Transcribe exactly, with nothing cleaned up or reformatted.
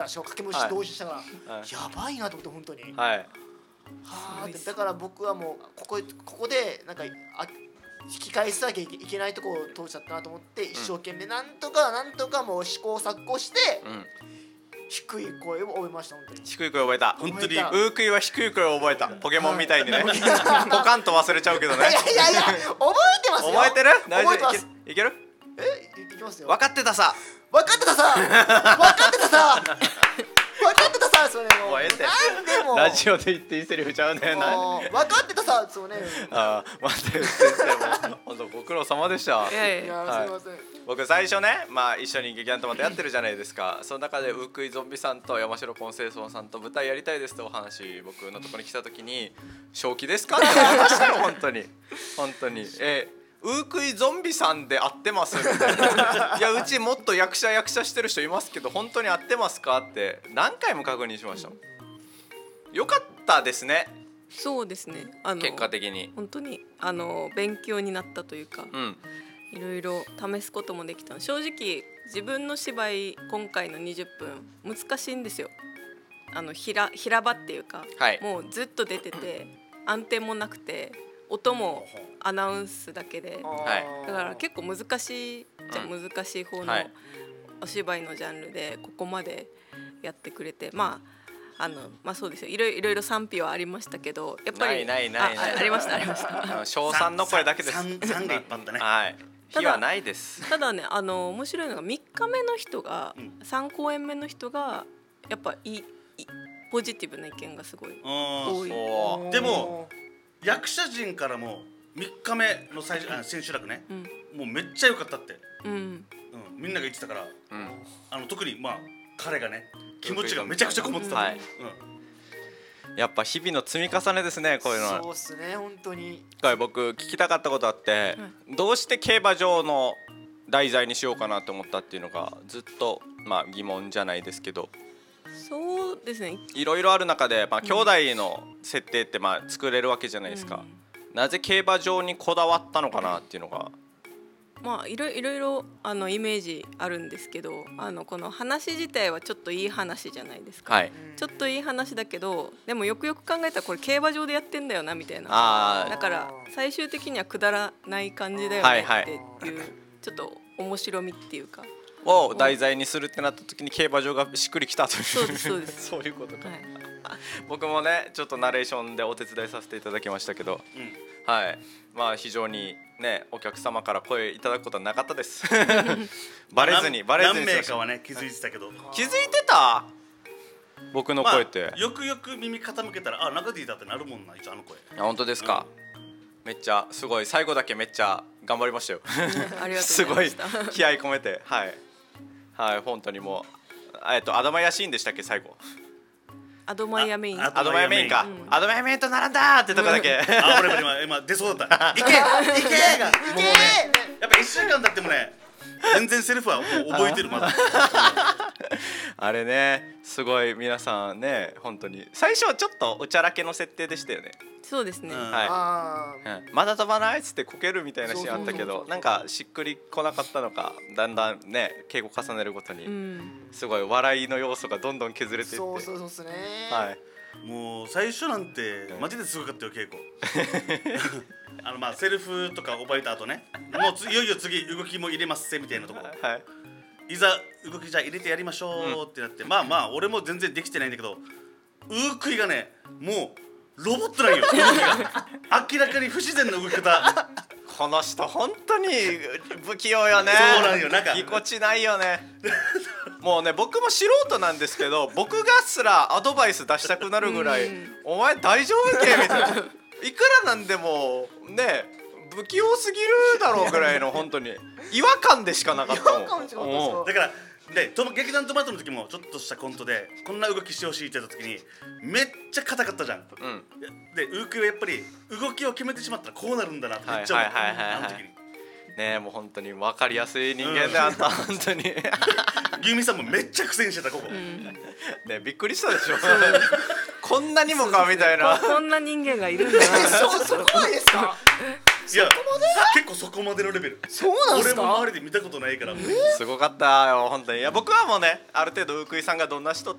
しかも掛け持ち同時したから、はい、やばいなと思って本当に。 はい。 はあ、だから僕はもうここここでなんかあ引き返さなきゃいけないところを通っちゃったなと思って、うん、一生懸命なんとかなんとかもう試行錯誤して、うん、低い声を覚えました本当に。 低い声覚えた。本当にウークイは低い声を覚えた。ポケモンみたいにね。ポカンと忘れちゃうけどね。 いやいやいや覚えてますよ。 覚えてる？大丈夫？ 覚えてます。 いける？ え、いきますよ。 分かってたさ。 分かってたさ。分かってたさ。分かってたさ、それも。 もうええって。 なんでも。 ラジオで言っていいセリフちゃうね。分かってたさ、そうね。 ああ、待って、先生も本当ご苦労様でした。 いやいや、すみません。 僕最初ね、まあ一緒に劇団トマトやってるじゃないですか。その中でウークイゾンビさんと山城コンセイソンさんと舞台やりたいですってお話、僕のところに来た時に正気ですかって言いましたよ本当に本当に。えーウークイゾンビさんで合ってますみたいな。いやうちもっと役者役者してる人いますけど本当に合ってますかって何回も確認しました。よかったですね。 そうですね。あの結果的に本当にあの勉強になったというか、うん、いろいろ試すこともできた。正直自分の芝居今回のにじゅっぷん難しいんですよ。あの平平場っていうか、はい、もうずっと出てて安定もなくて。音もアナウンスだけで、だから結構難しいじゃ難しい方のお芝居のジャンルでここまでやってくれて、まああのまあそうですよ。いろいろいろ賛否はありましたけど、やっぱりないないないありましたありました。 賞賛の声だけです。 三三が一般だね。 はい。日はないです。 ただね、あの面白いのがみっかめの人が三公演目の人がやっぱいいポジティブな意見がすごい多い。 でも。役者陣からもみっかめの最初千秋楽ね、うん、もうめっちゃ良かったって、うんうん、みんなが言ってたから、うん、あの特にまあ彼がね気持ちがめちゃくちゃこもってた、うんはいうん、やっぱ日々の積み重ねですねこういうのは。 そうっすね本当に。 僕聞きたかったことあって、うん、どうして競馬場の題材にしようかなと思ったっていうのがずっとまあ疑問じゃないですけど。 そうですね。 いろいろある中で、まあ、兄弟の設定ってまあ作れるわけじゃないですか、うん、なぜ競馬場にこだわったのかなっていうのがまあいろいろいろあのイメージあるんですけど、あのこの話自体はちょっといい話じゃないですか、はい、ちょっといい話だけどでもよくよく考えたらこれ競馬場でやってんだよなみたいな。あだから最終的にはくだらない感じだよねっていう、はいはい、ちょっと面白みっていうかを題材にするってなった時に競馬場がしっくりきたというそうですそうですそういうことか、はい、僕もねちょっとナレーションでお手伝いさせていただきましたけど、うん、はいまあ非常にねお客様から声いただくことはなかったですバレずにバレずに何名かはね気づいてたけど気づいてた僕の声って、 まあ、よくよく耳傾けたらあ中でいたってなるもんな一応あの声。 あ本当ですか、うん、めっちゃすごい最後だけめっちゃ頑張りましたよありがとうございましたすごい気合い込めてはいはい本当にもうえっとアドマイヤシーンでしたっけ最後。 アドマイヤメイン。 アドマイヤメインか。うん、アドマイヤメインと並んだってとこだけ。 あ俺も今今出そうだった。いけいけがもうねやっぱ一週間経ってもね全然セリフはもう覚えてるまだ。 あれねすごい皆さんね本当に最初はちょっとおちゃらけの設定でしたよね。 そうですね、 はいあ、うん、まだ飛ばないっつってこけるみたいなシーンあったけどなんかしっくりこなかったのかだんだんね稽古重ねるごとに、うん、すごい笑いの要素がどんどん削れていってそうそうそうですね、 はい、もう最初なんてマジですごかったよ稽古あのまあセルフとか覚えた後ねもういよいよ次動きも入れますせみたいなところ、はい、いざ動きじゃ入れてやりましょうってなって、うん、まあまあ俺も全然できてないんだけどウークイがねもうロボットなんよ動きが明らかに不自然な動き方この人本当に不器用よねそうなんよなんかぎこちないよねもうね僕も素人なんですけど僕がすらアドバイス出したくなるぐらいお前大丈夫けみたいないくらなんでもね不器用すぎるだろうぐらいの本当に違和感でしかなかったもんだからで劇団トマトの時もちょっとしたコントでこんな動きしてほしいって言った時にめっちゃ硬かったじゃん、うん、でウークイはやっぱり動きを決めてしまったらこうなるんだなってめっちゃ思ったあの時にねえもう本当に分かりやすい人間であった、うん、本当に牛美さんもめっちゃ苦戦してたここ、うん、 ねえびっくりしたでしょこんなにもかみたいなこんな人間がいるんだなそうそこまでですかいや結構そこまでのレベルそうなんですか俺も周りで見たことないから、えー、 すごかったよ本当にいや僕はもうねある程度ウークイさんがどんな人